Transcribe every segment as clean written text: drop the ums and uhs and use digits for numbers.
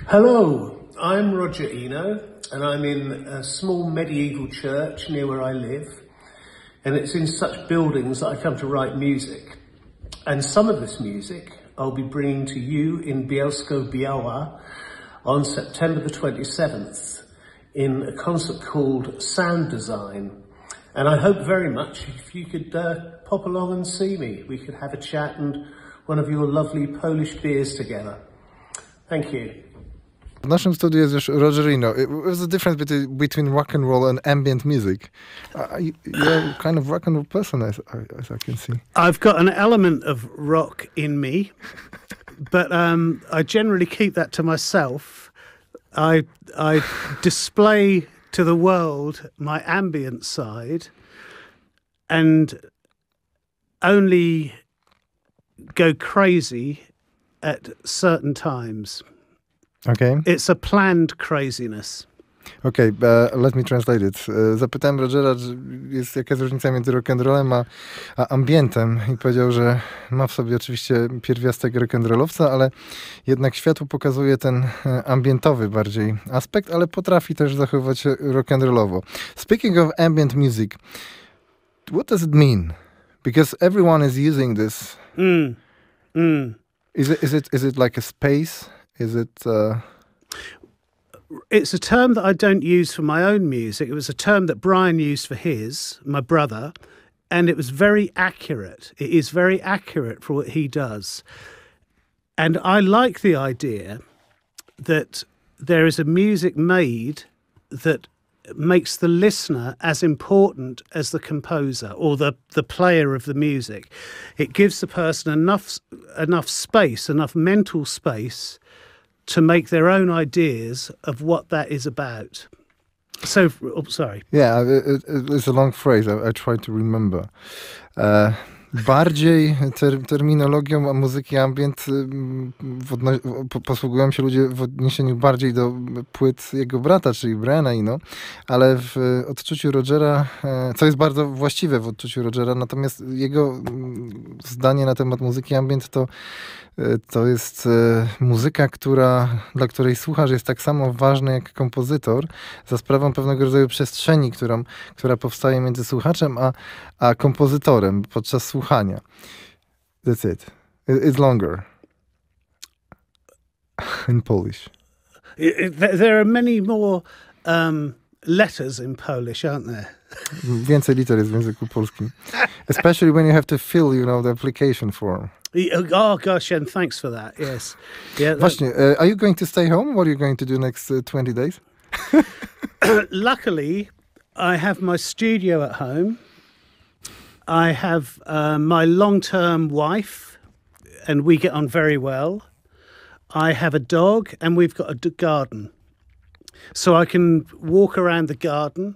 Hello, I'm Roger Eno, and I'm in a small medieval church near where I live, and it's in such buildings that I come to write music. And some of this music I'll be bringing to you in Bielsko-Biała on September the 27th in a concert called Sound Design. And I hope very much if you could pop along and see me. We could have a chat and one of your lovely Polish beers together. Thank you. W naszym studiu jest już Roger Eno. What's the difference between rock and roll and ambient music? You're kind of rock and roll person, as I can see. I've got an element of rock in me, but I generally keep that to myself. I display to the world my ambient side and only go crazy at certain times. Okay. It's a planned craziness. Okay, let me translate it. Zapytałem Rogera, jaka jest różnica między rock'n'rollem a ambientem i powiedział, że ma w sobie oczywiście pierwiastek rock'n'rollowca, ale jednak światło pokazuje ten ambientowy bardziej aspekt, ale potrafi też zachowywać się rock'n'rollowo. Speaking of ambient music, what does it mean? Because everyone is using this. Is it like a space? Is it... It's a term that I don't use for my own music. It was a term that Brian used for his, my brother, and it was very accurate. It is very accurate for what he does. And I like the idea that there is a music made that makes the listener as important as the composer or the player of the music. It gives the person enough space, enough mental space to make their own ideas of what that is about. So, sorry. Yeah, it's a long phrase. I try to remember. Bardziej terminologią muzyki ambient posługują się ludzie w odniesieniu bardziej do płyt jego brata, czyli Briana Eno, ale w odczuciu Rogera, co jest bardzo właściwe w odczuciu Rogera, natomiast jego zdanie na temat muzyki ambient to jest muzyka, dla której słuchacz jest tak samo ważny jak kompozytor, za sprawą pewnego rodzaju przestrzeni, która powstaje między słuchaczem a kompozytorem podczas słuchania. That's it. It's longer. In Polish. There are many more letters in Polish, aren't there? Więcej liter jest w języku polskim. Especially when you have to fill, the application form. Oh gosh, and thanks for that. Yes. Yeah. Właśnie, are you going to stay home? What are you going to do next 20 days? Luckily, I have my studio at home. I have my long-term wife, and we get on very well. I have a dog, and we've got a garden. So I can walk around the garden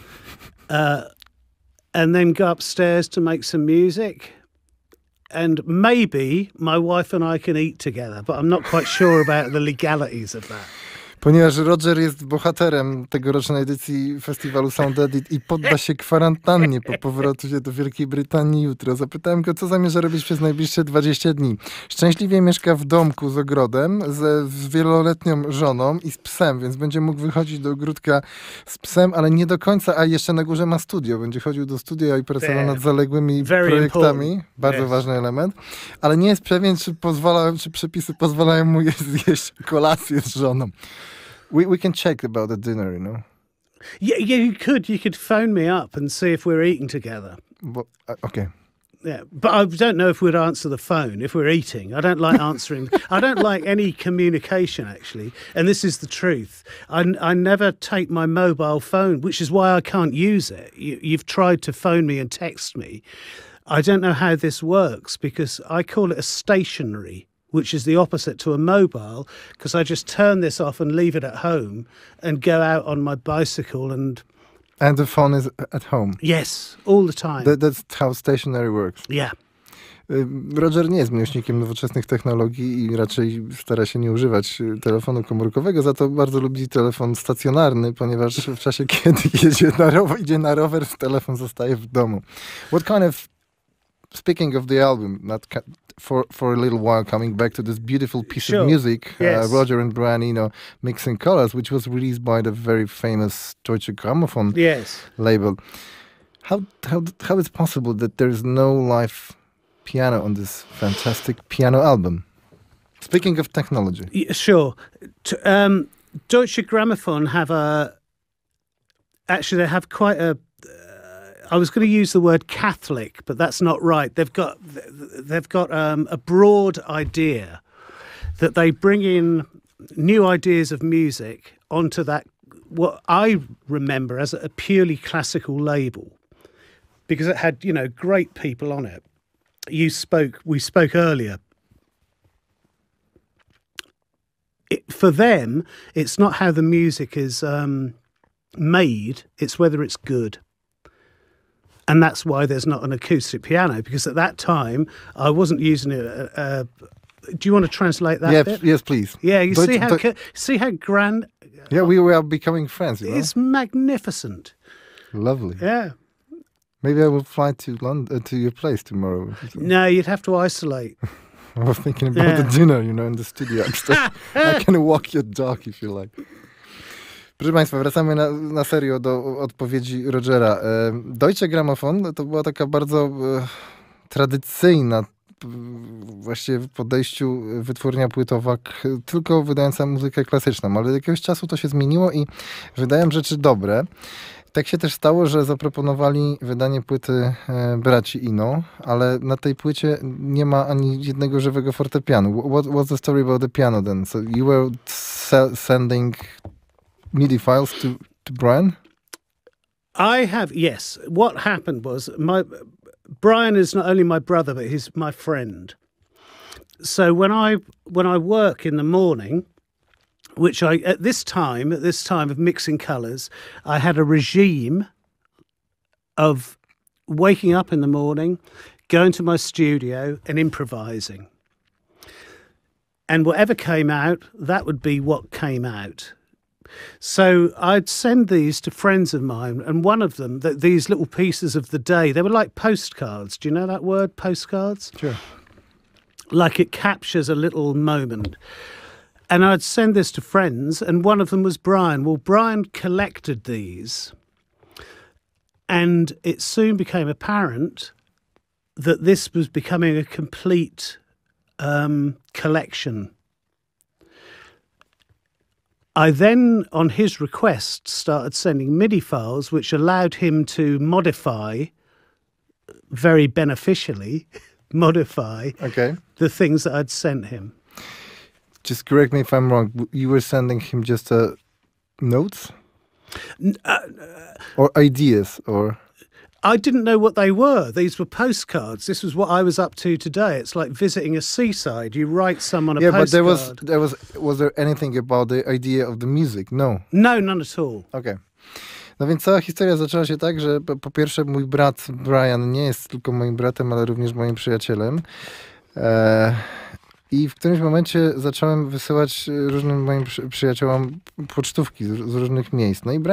and then go upstairs to make some music. And maybe my wife and I can eat together, but I'm not quite sure about the legalities of that. Ponieważ Roger jest bohaterem tegorocznej edycji festiwalu Sound Edit i podda się kwarantannie po powrocie do Wielkiej Brytanii jutro. Zapytałem go, co zamierza robić przez najbliższe 20 dni. Szczęśliwie mieszka w domku z ogrodem, z wieloletnią żoną i z psem, więc będzie mógł wychodzić do ogródka z psem, ale nie do końca, a jeszcze na górze ma studio. Będzie chodził do studia i pracował nad zaległymi projektami. Bardzo ważny element. Ale nie jest pewien, czy przepisy pozwalają mu zjeść kolację z żoną. We can check about the dinner, Yeah, you could phone me up and see if we're eating together. Okay. Yeah, but I don't know if we'd answer the phone if we're eating. I don't like answering. I don't like any communication, actually. And this is the truth. I never take my mobile phone, which is why I can't use it. You've tried to phone me and text me. I don't know how this works because I call it a stationary, which is the opposite to a mobile, because I just turn this off and leave it at home and go out on my bicycle and... And the phone is at home? Yes, all the time. That's how stationary works? Yeah. Roger nie jest miłośnikiem nowoczesnych technologii i raczej stara się nie używać telefonu komórkowego, za to bardzo lubi telefon stacjonarny, ponieważ w czasie, kiedy idzie na rower, telefon zostaje w domu. What kind of speaking of the album, for a little while, coming back to this beautiful piece Sure. of music, Yes. Roger and Brian Eno, Mixing Colors, which was released by the very famous Deutsche Grammophon Yes. label. How is it possible that there is no live piano on this fantastic piano album? Speaking of technology. Sure. Deutsche Grammophon they have quite a. I was going to use the word Catholic, but that's not right. They've got a broad idea that they bring in new ideas of music onto that. What I remember as a purely classical label, because it had great people on it. We spoke earlier. For them, it's not how the music is made, it's whether it's good. And that's why there's not an acoustic piano, because at that time, I wasn't using it. Do you want to translate that bit? Yes, please. Yeah, you see how grand... Yeah, we are becoming friends, It's magnificent. Lovely. Yeah. Maybe I will fly to London, to your place tomorrow. No, you'd have to isolate. I was thinking about the dinner, in the studio. I can walk your dog if you like. Proszę Państwa, wracamy na serio do odpowiedzi Rogera. Deutsche Grammophon to była taka bardzo tradycyjna właściwie w podejściu wytwórnia płytowa, tylko wydająca muzykę klasyczną, ale od jakiegoś czasu to się zmieniło i wydają rzeczy dobre. Tak się też stało, że zaproponowali wydanie płyty braci Eno, ale na tej płycie nie ma ani jednego żywego fortepianu. What's the story about the piano then? So you were sending MIDI files to Brian? I have, yes. What happened was Brian is not only my brother, but he's my friend. So when I work in the morning, which at this time of Mixing Colours, I had a regime of waking up in the morning, going to my studio and improvising. And whatever came out, that would be what came out. So I'd send these to friends of mine, and one of them, these little pieces of the day, they were like postcards. Do you know that word, postcards? Sure. Like it captures a little moment. And I'd send this to friends, and one of them was Brian. Well, Brian collected these, and it soon became apparent that this was becoming a complete collection. I then, on his request, started sending MIDI files, which allowed him to modify, very beneficially, the things that I'd sent him. Just correct me if I'm wrong. You were sending him just notes? Or ideas? Or I didn't know what they were. These were postcards. This was what I was up to today. It's like visiting a seaside. You write someone a postcard. Yeah, but was there anything about the idea of the music? No. No, none at all. Okay. No więc cała historia zaczęła się tak, że po pierwsze mój brat Brian nie jest tylko moim bratem, ale również moim przyjacielem. I w którymś momencie zacząłem wysyłać różnym moim przyjaciołom pocztówki z różnych miejsc. No i